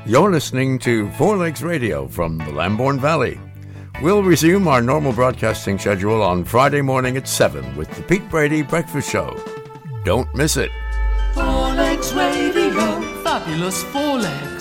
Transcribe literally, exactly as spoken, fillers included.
You're listening to Four Legs Radio from the Lambourne Valley. We'll resume our normal broadcasting schedule on Friday morning at seven with the Pete Brady Breakfast Show. Don't miss it. Four Legs Radio, fabulous four legs.